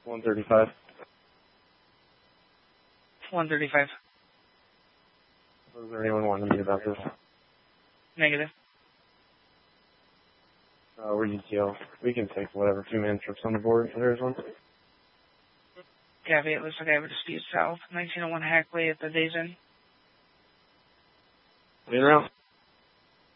135. 135. Was there anyone wanting to meet about this? Negative. We're UTL. We can take whatever 2-man trips on the board if there's one. Gabby, it looks like I have a dispute south. 1901 Hackley at the Days Inn. Lead around.